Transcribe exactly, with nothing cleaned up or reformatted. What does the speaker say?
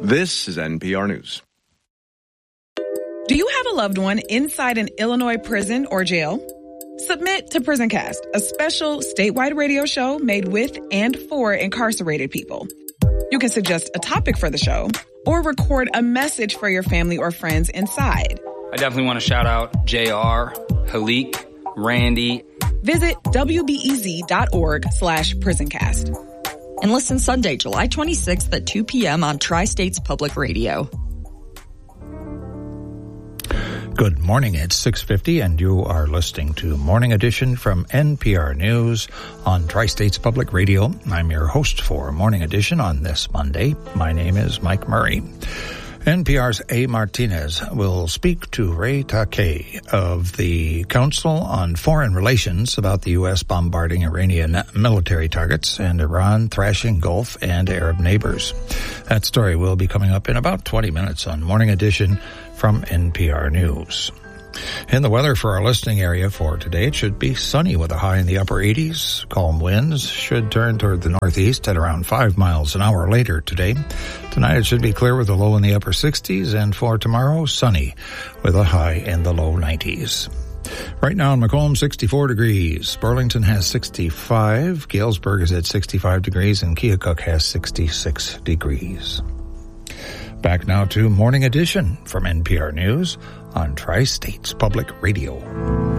This is N P R News. Do you have a loved one inside an Illinois prison or jail? Submit to PrisonCast, a special statewide radio show made with and for incarcerated people. You can suggest a topic for the show or record a message for your family or friends inside. I definitely want to shout out J R, Halik, Randy. Visit W B E Z dot org slash PrisonCast. And listen Sunday, July twenty-sixth at two p.m. on Tri-States Public Radio. Good morning. It's six fifty, and you are listening to Morning Edition from N P R News on Tri-States Public Radio. I'm your host for Morning Edition on this Monday. My name is Mike Murray. N P R's A. Martinez will speak to Ray Takei of the Council on Foreign Relations about the U S bombarding Iranian military targets and Iran thrashing Gulf and Arab neighbors. That story will be coming up in about twenty minutes on Morning Edition from N P R News. In the weather for our listening area for today, it should be sunny with a high in the upper eighties. Calm winds should turn toward the northeast at around five miles an hour later today. Tonight it should be clear with a low in the upper sixties, and for tomorrow, sunny with a high in the low nineties. Right now in Macomb, sixty-four degrees. Burlington has sixty-five. Galesburg is at sixty-five degrees, and Keokuk has sixty-six degrees. Back now to Morning Edition from N P R News on Tri-States Public Radio.